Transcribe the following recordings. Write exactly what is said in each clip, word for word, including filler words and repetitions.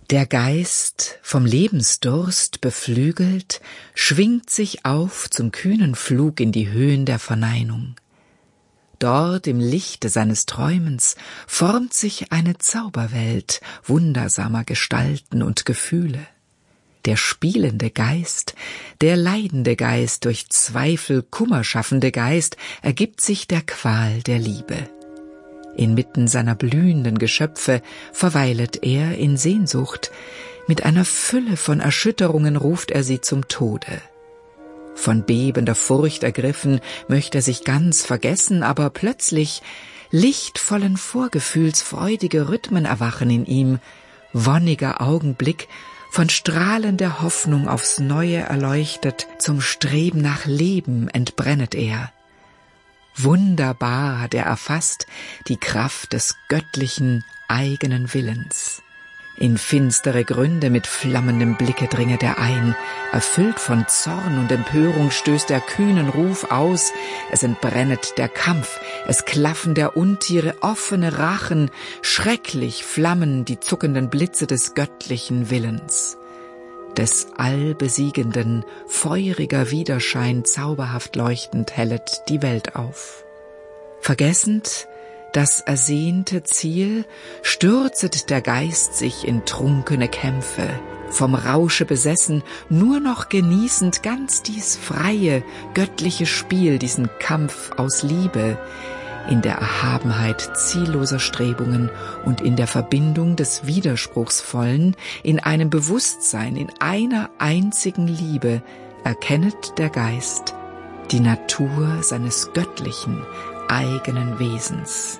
Der Geist, vom Lebensdurst beflügelt, schwingt sich auf zum kühnen Flug in die Höhen der Verneinung. Dort im Lichte seines Träumens formt sich eine Zauberwelt wundersamer Gestalten und Gefühle. Der spielende Geist, der leidende Geist, durch Zweifel Kummer schaffende Geist, ergibt sich der Qual der Liebe. Inmitten seiner blühenden Geschöpfe verweilet er in Sehnsucht, mit einer Fülle von Erschütterungen ruft er sie zum Tode. Von bebender Furcht ergriffen, möchte er sich ganz vergessen, aber plötzlich lichtvollen Vorgefühls freudige Rhythmen erwachen in ihm, wonniger Augenblick, von strahlender Hoffnung aufs Neue erleuchtet, zum Streben nach Leben entbrennet er. Wunderbar hat er erfasst die Kraft des göttlichen eigenen Willens. In finstere Gründe mit flammendem Blicke dringet er ein, erfüllt von Zorn und Empörung stößt er kühnen Ruf aus, es entbrennet der Kampf, es klaffen der Untiere offene Rachen, schrecklich flammen die zuckenden Blitze des göttlichen Willens. Des Allbesiegenden feuriger Widerschein zauberhaft leuchtend hellet die Welt auf. Vergessend das ersehnte Ziel, stürzet der Geist sich in trunkene Kämpfe, vom Rausche besessen, nur noch genießend ganz dies freie, göttliche Spiel, diesen Kampf aus Liebe, in der Erhabenheit zielloser Strebungen und in der Verbindung des Widerspruchsvollen, in einem Bewusstsein, in einer einzigen Liebe, erkennet der Geist die Natur seines göttlichen, eigenen Wesens.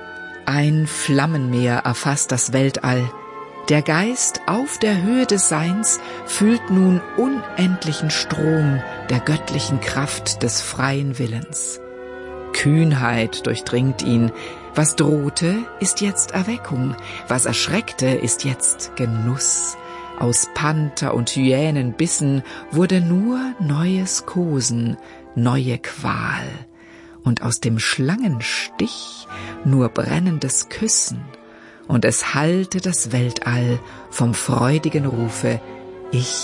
Ein Flammenmeer erfasst das Weltall. Der Geist auf der Höhe des Seins fühlt nun unendlichen Strom der göttlichen Kraft des freien Willens. Kühnheit durchdringt ihn. Was drohte, ist jetzt Erweckung. Was erschreckte, ist jetzt Genuss. Aus Panther und Hyänenbissen wurde nur neues Kosen, neue Qual. Und aus dem Schlangenstich nur brennendes Küssen, und es hallte das Weltall vom freudigen Rufe: Ich